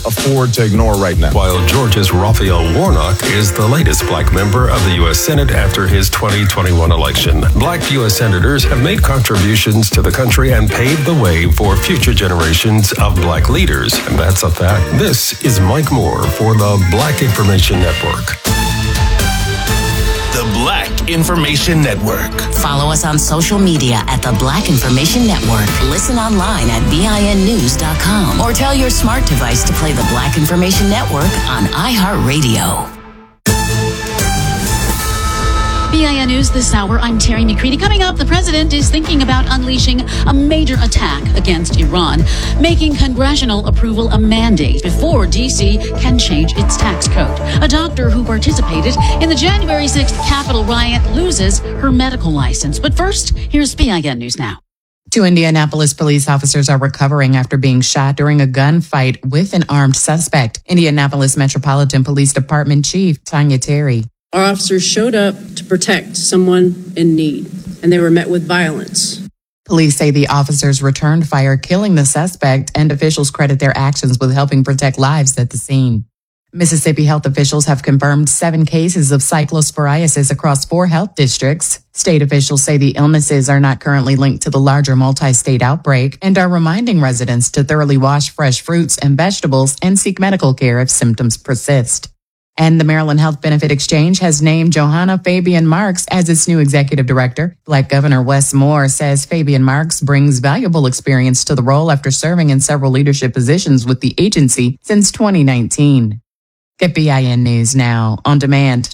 afford to ignore right now. While Georgia's Raphael Warnock is the latest black member of the U.S. Senate after his 2021 election. Black U.S. senators have made contributions to the country and paved the way for future generations of black leaders. And that's a fact. This is Mike Moore for the Black Information Network. The Black Information Network. Follow us on social media at the Black Information Network. Listen online at BINnews.com or tell your smart device to play the Black Information Network on iHeartRadio. BIN News this hour, I'm Terry McCready. Coming up, the president is thinking about unleashing a major attack against Iran, making congressional approval a mandate before D.C. can change its tax code. A doctor who participated in the January 6th Capitol riot loses her medical license. But first, here's BIN News Now. 2 Indianapolis police officers are recovering after being shot during a gunfight with an armed suspect. Indianapolis Metropolitan Police Department Chief Tanya Terry. Our officers showed up to protect someone in need, and they were met with violence. Police say the officers returned fire, killing the suspect, and officials credit their actions with helping protect lives at the scene. Mississippi health officials have confirmed 7 cases of cyclosporiasis across 4 health districts. State officials say the illnesses are not currently linked to the larger multi-state outbreak and are reminding residents to thoroughly wash fresh fruits and vegetables and seek medical care if symptoms persist. And the Maryland Health Benefit Exchange has named Johanna Fabian Marks as its new executive director. Black Governor Wes Moore says Fabian Marks brings valuable experience to the role after serving in several leadership positions with the agency since 2019. Get BIN News now on demand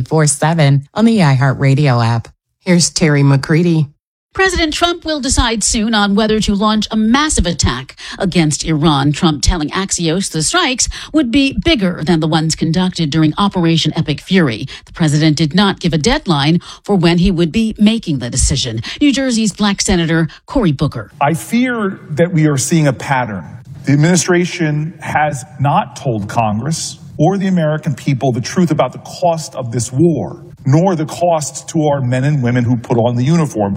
24/7 on the iHeartRadio app. Here's Terry McCready. President Trump will decide soon on whether to launch a massive attack against Iran. Trump telling Axios the strikes would be bigger than the ones conducted during Operation Epic Fury. The president did not give a deadline for when he would be making the decision. New Jersey's Black Senator Cory Booker. I fear that we are seeing a pattern. The administration has not told Congress or the American people the truth about the cost of this war, nor the cost to our men and women who put on the uniform.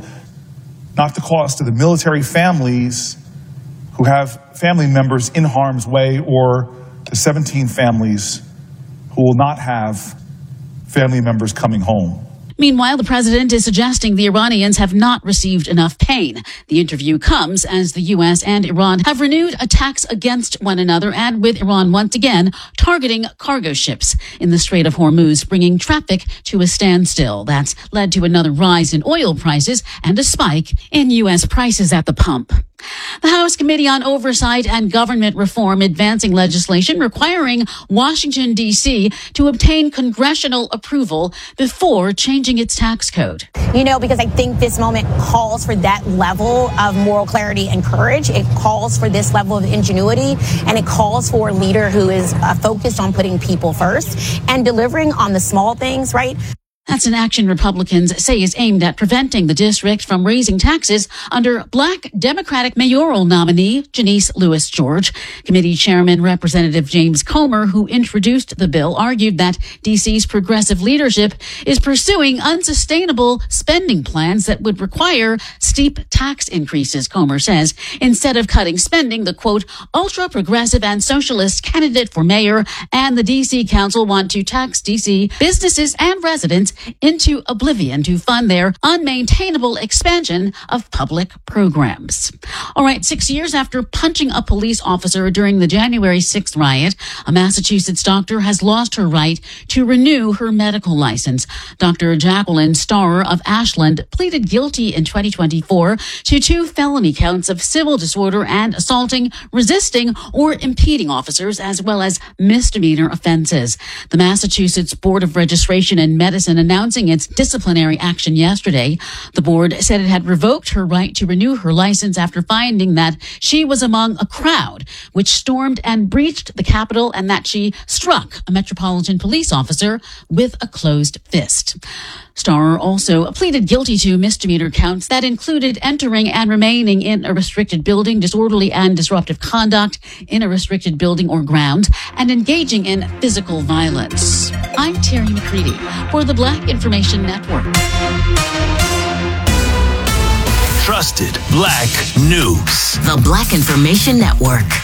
Not the cost to the military families who have family members in harm's way, or the 17 families who will not have family members coming home. Meanwhile, the president is suggesting the Iranians have not received enough pain. The interview comes as the U.S. and Iran have renewed attacks against one another, and with Iran once again targeting cargo ships in the Strait of Hormuz, bringing traffic to a standstill. That's led to another rise in oil prices and a spike in U.S. prices at the pump. The House Committee on Oversight and Government Reform advancing legislation requiring Washington, D.C. to obtain congressional approval before changing its tax code. You know, because I think this moment calls for that level of moral clarity and courage. It calls for this level of ingenuity, and it calls for a leader who is focused on putting people first and delivering on the small things, right? That's an action Republicans say is aimed at preventing the district from raising taxes under Black Democratic mayoral nominee Janice Lewis George. Committee Chairman Representative James Comer, who introduced the bill, argued that D.C.'s progressive leadership is pursuing unsustainable spending plans that would require steep tax increases. Comer says instead of cutting spending, the, quote, ultra-progressive and socialist candidate for mayor and the D.C. Council want to tax D.C. businesses and residents into oblivion to fund their unmaintainable expansion of public programs. All right, 6 years after punching a police officer during the January 6th riot, a Massachusetts doctor has lost her right to renew her medical license. Dr. Jacqueline Starr of Ashland pleaded guilty in 2024 to 2 felony counts of civil disorder and assaulting, resisting, or impeding officers, as well as misdemeanor offenses. The Massachusetts Board of Registration and Medicine announcing its disciplinary action yesterday. The board said it had revoked her right to renew her license after finding that she was among a crowd which stormed and breached the Capitol and that she struck a Metropolitan Police officer with a closed fist. Starr also pleaded guilty to misdemeanor counts that included entering and remaining in a restricted building, disorderly and disruptive conduct in a restricted building or grounds, and engaging in physical violence. I'm Terry McCready for the Black Information Network. Trusted Black News. The Black Information Network.